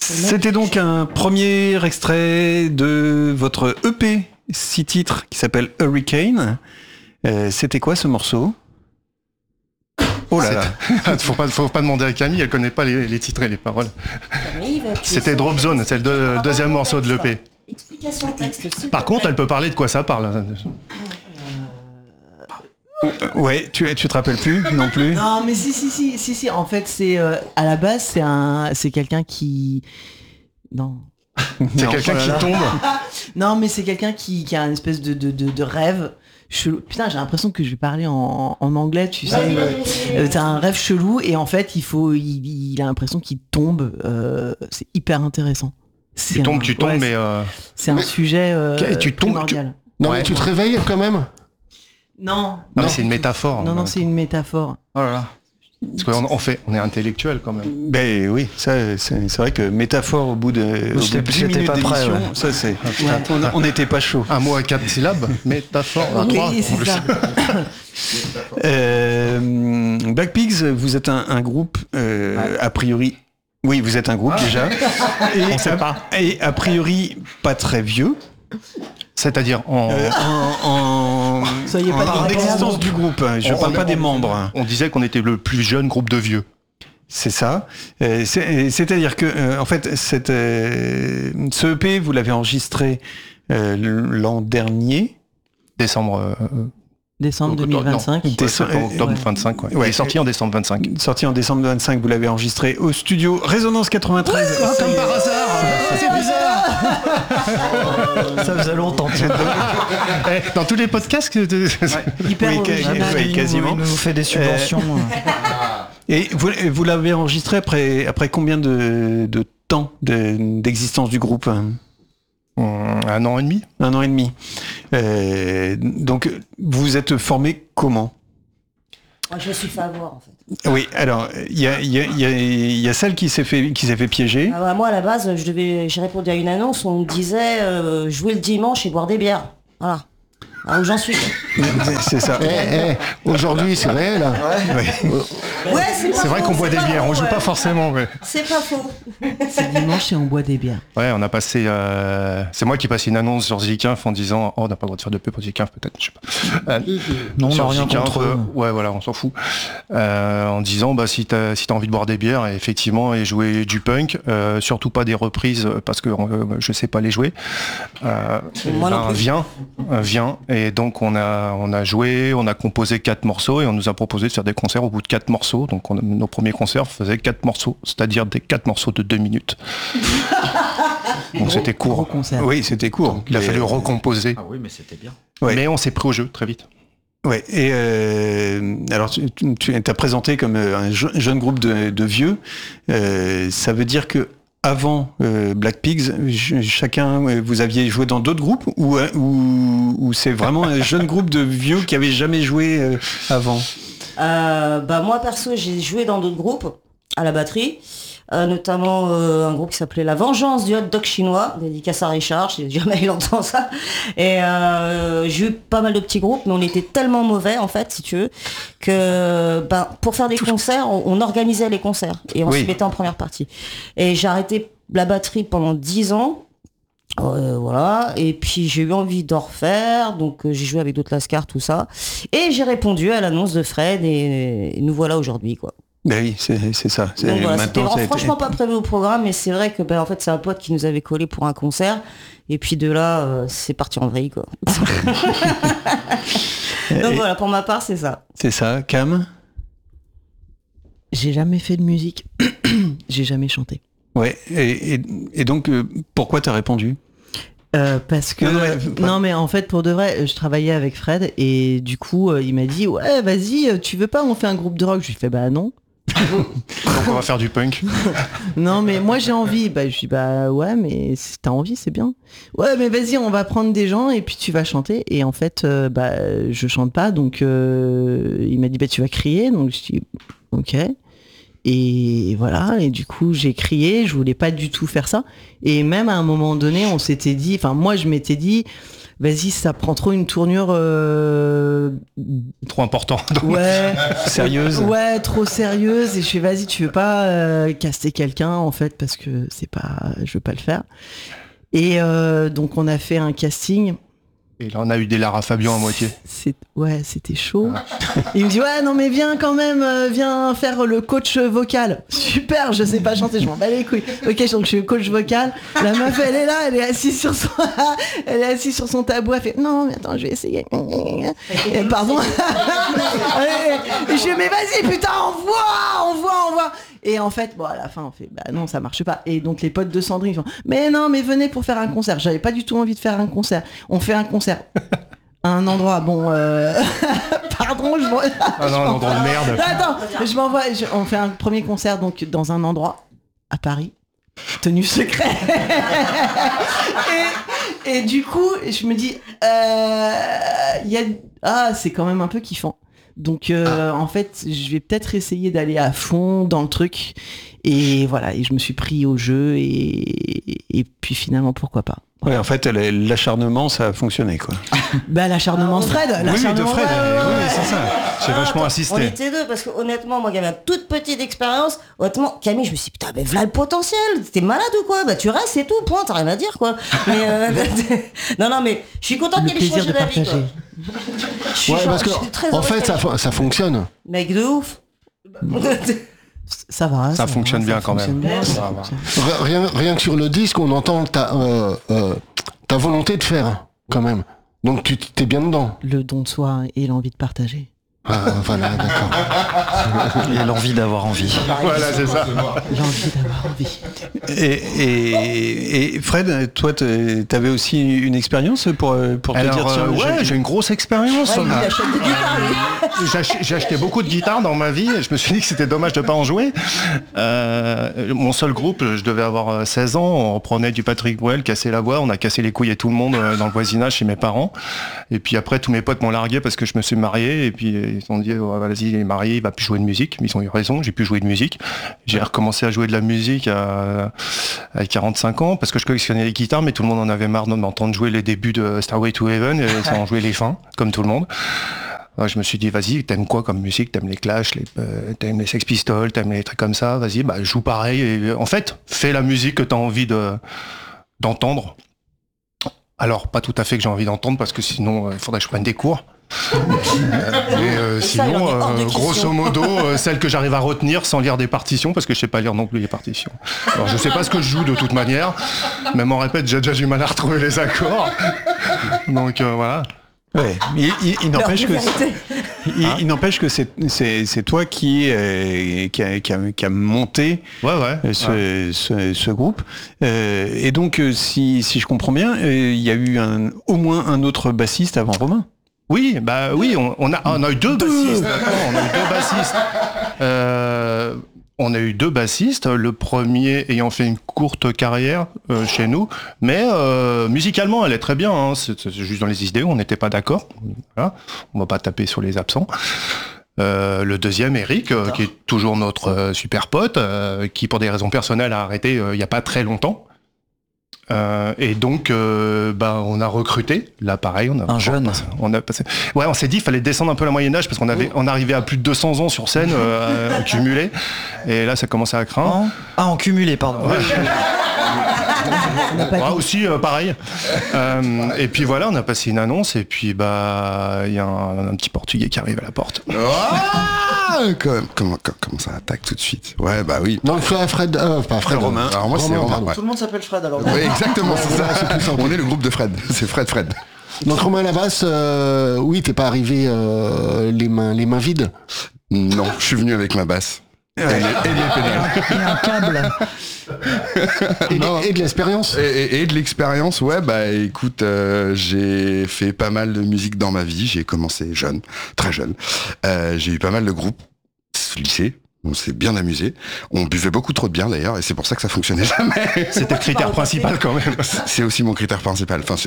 C'était donc un premier extrait de votre EP 6 titres qui s'appelle Hurricane. C'était quoi ce morceau ? Oh là là. faut pas demander à Camille, elle connaît pas les titres et les paroles. C'était Drop Zone, c'est le deuxième morceau de l'EP. Explication texte. Par contre, elle peut parler de quoi ça parle. Ouais, tu te rappelles plus non plus ? Non, mais si. En fait, c'est à la base, c'est quelqu'un qui. Non. C'est quelqu'un qui tombe. Non, mais c'est quelqu'un qui a une espèce de rêve chelou. Putain, j'ai l'impression que je vais parler en anglais, tu sais. C'est un rêve chelou et en fait, il a l'impression qu'il tombe. C'est hyper intéressant. Tu tombes, ouais, mais. C'est un sujet. Tu tombes. primordial. Non, mais tu te réveilles quand même. Non. Non, mais c'est une métaphore. Non, c'est une métaphore. Oh là là. Parce qu'on est intellectuel quand même. Ben oui, ça c'est vrai que métaphore au bout de 10 minutes pas prêt, d'émission, ouais. ça c'est on n'était pas chaud. Un mot à 4 syllabes, métaphore à 3. Oui, c'est ça. Black Pigs, vous êtes un groupe a priori. Oui, vous êtes un groupe déjà. On sait pas. Et a priori pas très vieux. C'est-à-dire En existence du groupe, je parle pas des membres. On disait qu'on était le plus jeune groupe de vieux. C'est ça. C'est-à-dire que, en fait, ce EP, vous l'avez enregistré l'an dernier. Décembre 2025. Octobre 25, ouais. Il est sorti en décembre 25. Sorti en décembre 25, vous l'avez enregistré au studio Résonance 93. Comme par hasard. C'est bizarre. Ça faisait longtemps. Dans tous les podcasts Hyper oui, original. quasiment. Il nous fait des subventions. Et vous l'avez enregistré après combien de temps d'existence du groupe ? 1 an et demi. 1 an et demi. Donc, vous êtes formé comment ? Moi, je suis fait avoir, en fait. Oui, alors, il y a celle qui s'est fait piéger. Ah bah, moi, à la base, j'ai répondu à une annonce où on me disait jouer le dimanche et boire des bières. Voilà. Alors, où j'en suis. C'est ça. Aujourd'hui, c'est réel. Ouais, C'est vrai qu'on boit des bières, on joue pas forcément. Mais... C'est pas faux. C'est dimanche et on boit des bières. Ouais, on a passé. C'est moi qui ai passé une annonce sur Zikinf en disant on n'a pas le droit de faire de pub pour Zikinf, peut-être, je sais pas. Non, on sur n'a rien Zikinf, contre eux. ouais, voilà, on s'en fout. En disant si t'as envie de boire des bières, effectivement, et jouer du punk, surtout pas des reprises parce que je sais pas les jouer. Moi non plus. Viens. Et donc on a joué, on a composé 4 morceaux et on nous a proposé de faire des concerts au bout de 4 morceaux. Donc nos premiers concerts faisaient 4 morceaux, c'est-à-dire des 4 morceaux de 2 minutes. Donc c'était court. Gros concert. Oui, c'était court. Il a fallu recomposer. Ah oui, mais c'était bien. Ouais. Mais on s'est pris au jeu très vite. Ouais. Et alors tu t'as présenté comme un jeune groupe de vieux. Ça veut dire que avant Black Pigs, chacun, vous aviez joué dans d'autres groupes ou c'est vraiment un jeune groupe de vieux qui avait jamais joué avant ? Moi, perso, j'ai joué dans d'autres groupes à la batterie. Notamment un groupe qui s'appelait La Vengeance du Hot Dog Chinois, dédicace à Richard, j'ai jamais eu longtemps ça. Et j'ai eu pas mal de petits groupes, mais on était tellement mauvais en fait, si tu veux, que pour faire des concerts, on organisait les concerts et on se mettait en première partie. Et j'ai arrêté la batterie pendant 10 ans. Voilà, et puis j'ai eu envie d'en refaire, donc j'ai joué avec d'autres lascars, tout ça. Et j'ai répondu à l'annonce de Fred et nous voilà aujourd'hui, quoi. Ben oui, c'est ça. Donc voilà, c'était franchement pas prévu au programme, mais c'est vrai que en fait c'est un pote qui nous avait collé pour un concert, et puis de là c'est parti en vrille, quoi. Donc voilà, pour ma part c'est ça. C'est ça, Cam ? J'ai jamais fait de musique. J'ai jamais chanté. Ouais. Et donc pourquoi t'as répondu ? Parce que non mais en fait pour de vrai je travaillais avec Fred et du coup il m'a dit ouais vas-y tu veux pas on fait un groupe de rock, je lui fais bah non. Donc on va faire du punk. Non mais moi j'ai envie, je dis ouais mais si t'as envie c'est bien. Ouais mais vas-y on va prendre des gens et puis tu vas chanter et en fait je chante pas donc il m'a dit tu vas crier donc je dis ok. Et voilà, et du coup j'ai crié, je voulais pas du tout faire ça. Et même à un moment donné, on s'était dit, enfin moi je m'étais dit, vas-y, ça prend trop une tournure Trop important. ouais, Sérieuse. ouais, trop sérieuse. Et je fais, vas-y, tu veux pas caster quelqu'un en fait, parce que je veux pas le faire. Et donc on a fait un casting. Et là, on a eu des Lara Fabian à moitié. Ouais, c'était chaud. Il me dit, ouais, non, mais viens quand même, viens faire le coach vocal. Super, je sais pas chanter, je m'en bats les couilles. Ok, donc je suis coach vocal. La meuf, elle est là, elle est assise sur son tabouret. Elle fait, non, mais attends, je vais essayer. Et, pardon. Et je dis, mais vas-y, putain, envoie. Et en fait, bon, à la fin, on fait, bah non, ça marche pas. Et donc, les potes de Sandrine font, mais non, mais venez pour faire un concert. J'avais pas du tout envie de faire un concert. On fait un concert à un endroit, bon, pardon, Ah non, un endroit de merde. Attends, on fait un premier concert, donc, dans un endroit, à Paris, tenue secret. et du coup, je me dis, c'est quand même un peu kiffant. Donc en fait, je vais peut-être essayer d'aller à fond dans le truc. Et voilà, et je me suis pris au jeu et puis finalement, pourquoi pas. Ouais, en fait, l'acharnement, ça a fonctionné, quoi. Bah, l'acharnement de Fred. Oui, de Fred. Oui, c'est ça. J'ai vachement On insisté. était deux, parce que honnêtement, moi, qui avait une toute petite expérience, honnêtement, Camille, je me suis dit, putain, mais voilà le potentiel, t'es malade ou quoi? Bah, tu restes, c'est tout, point, t'as rien à dire, quoi. Mais, non, mais je suis contente Le qu'elle ait plaisir changé de d'avis, quoi. partager. Ouais, parce que, je suis très en heureuse fait, qu'elle- ça fonctionne. Mec de ouf. Ça va. Ça fonctionne va, bien ça quand même. fonctionne bien, Ça ça va. fonctionne. Rien que sur le disque, on entend ta volonté de faire, quand même. Donc tu t'es bien dedans. Le don de soi et l'envie de partager. Ah, voilà, d'accord. Et l'envie d'avoir envie. Voilà, c'est ça. L'envie d'avoir envie. Et Fred, toi, t'avais aussi une expérience pour te Alors, dire, tiens, ouais, j'ai une grosse expérience. Ouais, il achète des guitares, lui. J'ai acheté beaucoup de guitares dans ma vie et je me suis dit que c'était dommage de pas en jouer. Mon seul groupe, je devais avoir 16 ans, on reprenait du Patrick Bruel, cassait la voix, on a cassé les couilles à tout le monde dans le voisinage chez mes parents. Et puis après, tous mes potes m'ont largué parce que je me suis marié et puis ils ont dit, oh, vas-y, il est marié, il va plus jouer de musique. Mais ils ont eu raison, j'ai pu jouer de musique. J'ai recommencé à jouer de la musique à 45 ans parce que je collectionnais les guitares, mais tout le monde en avait marre de m'entendre jouer les débuts de Stairway to Heaven et sans jouer les fins, comme tout le monde. Je me suis dit, vas-y, t'aimes quoi comme musique? T'aimes les Clash, t'aimes les Sex Pistols, t'aimes les trucs comme ça, vas-y, bah, joue pareil. Et, en fait, fais la musique que t'as envie d'entendre. Alors, pas tout à fait que j'ai envie d'entendre, parce que sinon, il faudrait que je prenne des cours. Ça, il en est hors de Sinon, question. grosso modo, celle que j'arrive à retenir sans lire des partitions, parce que je sais pas lire non plus les partitions. Alors, je sais pas ce que je joue de toute manière. Même en répète, j'ai déjà du mal à retrouver les accords. Donc, voilà. Ouais, il n'empêche que vérité. il n'empêche que c'est toi qui a monté Ouais. ce groupe. Et donc si je comprends bien, il y a eu au moins un autre bassiste avant Romain. Oui, bah oui, on a eu deux bassistes. D'accord, on a eu deux bassistes. On a eu deux bassistes, le premier ayant fait une courte carrière chez nous, mais musicalement elle est très bien, hein. C'est juste dans les idées où on n'était pas d'accord. Voilà. On va pas taper sur les absents. Le deuxième, Eric, qui est toujours notre super pote, qui pour des raisons personnelles a arrêté il y a pas très longtemps. Et donc, on a recruté. Là, pareil, Un jeune. Ouais, on s'est dit, il fallait descendre un peu la moyenne âge parce on arrivait à plus de 200 ans sur scène, cumulé. Et là, ça commençait à craindre. En cumulé, pardon. Ouais. Ouais, aussi, pareil. Et puis voilà, on a passé une annonce et puis il y a un petit Portugais qui arrive à la porte. Ah, comment ça attaque tout de suite? Ouais, bah oui. Donc Fred, pas Fred, Romain. Alors moi, c'est Romain. Ouais. Tout le monde s'appelle Fred alors. Ouais, exactement, c'est ça. On est le groupe de Fred. C'est Fred. Donc Romain Lavas, oui, t'es pas arrivé les mains vides. Non, je suis venu avec ma basse. Et les pédales. Et un câble. Et de l'expérience. Et de l'expérience, ouais, bah écoute, j'ai fait pas mal de musique dans ma vie. J'ai commencé jeune, très jeune. J'ai eu pas mal de groupes, lycée, On s'est bien amusé. On buvait beaucoup trop de bière d'ailleurs, et c'est pour ça que ça fonctionnait jamais. C'était le critère principal quand même. C'est aussi mon critère principal. Enfin,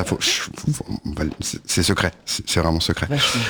c'est secret. C'est vraiment secret.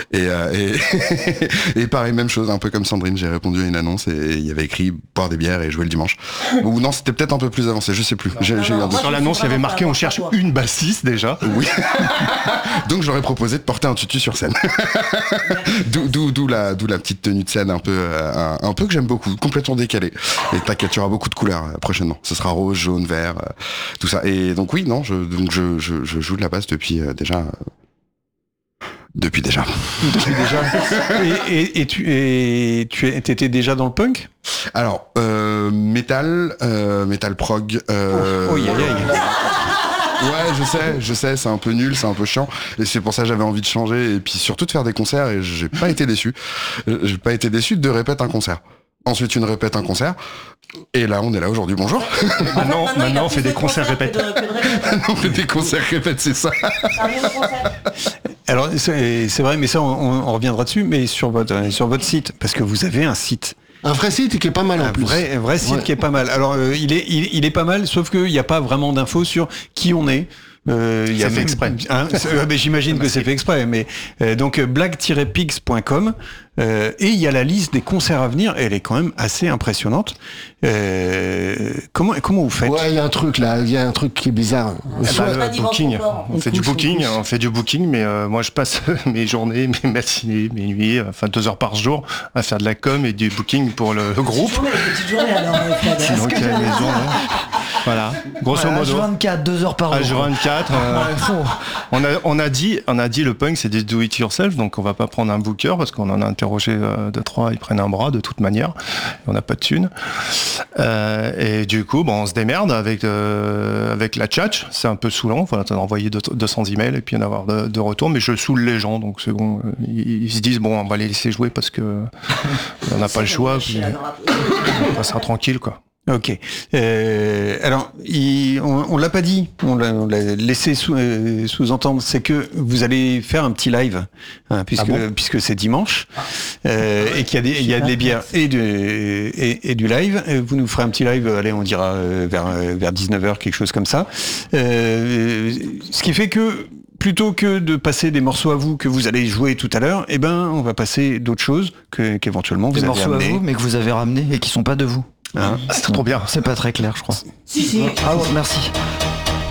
Et pareil, même chose, un peu comme Sandrine, j'ai répondu à une annonce et il y avait écrit boire des bières et jouer le dimanche. Ou non, c'était peut-être un peu plus avancé, je sais plus. J'ai eu un doute. Sur l'annonce, il y avait marqué on cherche une bassiste déjà. Oui. Donc j'aurais proposé de porter un tutu sur scène. D'où la petite tenue de scène un peu que j'aime beaucoup, complètement décalée. Et t'inquiète, tu auras beaucoup de couleurs prochainement. Ce sera rose, jaune, vert, tout ça. Et donc oui, non, je joue de la basse depuis déjà. Depuis déjà. Et tu étais déjà dans le punk? Alors, métal prog. Ouais, je sais, c'est un peu nul, c'est un peu chiant, et c'est pour ça que j'avais envie de changer, et puis surtout de faire des concerts, et j'ai pas été déçu. J'ai pas été déçu de répéter un concert. Ensuite, une répète, un concert. Et là, on est là aujourd'hui. Bonjour. Maintenant, on fait des concerts répètes. On fait des concerts répètes, c'est ça. Alors, c'est vrai, mais ça, on reviendra dessus, mais sur votre site, parce que vous avez un site. Un vrai site qui est pas mal en plus. Vrai site qui est pas mal. Alors, il est pas mal, sauf qu'il n'y a pas vraiment d'infos sur qui on est. C'est fait exprès. Mais j'imagine que c'est fait exprès. Mais donc black-pigs.com et il y a la liste des concerts à venir. Et elle est quand même assez impressionnante. Comment vous faites? Ouais, il y a un truc là. Il y a un truc qui est bizarre. Le booking. On fait du booking, mais moi je passe mes journées, mes matinées, mes nuits, 2 heures par jour à faire de la com et du booking pour le groupe. Petite journée alors. Sinon, qu'à la maison, voilà. Grosso modo. H24, 2 heures par jour. H24. On a dit le punk c'est du do it yourself, donc on va pas prendre un booker parce qu'on en a interrogé 2-3, ils prennent un bras de toute manière. On n'a pas de thunes. Et du coup, on se démerde avec la tchatch. C'est un peu saoulant. Voilà, t'as envoyé 200 emails et puis en avoir de retour, mais je saoule les gens, donc c'est bon. Ils se disent on va les laisser jouer parce que on n'a pas le choix. Puis on passera tranquille quoi. Ok. Alors, on l'a pas dit, on l'a laissé sous-entendre, c'est que vous allez faire un petit live, hein, puisque c'est dimanche, et qu'il y a des bières et du live. Vous nous ferez un petit live, allez, on dira vers 19h, quelque chose comme ça. Ce qui fait que plutôt que de passer des morceaux à vous que vous allez jouer tout à l'heure, on va passer d'autres choses qu'éventuellement vous des avez morceaux amené. à vous, mais que vous avez ramenés et qui sont pas de vous. Hein, c'est trop bien. C'est pas très clair, je crois. Si. Ah ouais, merci.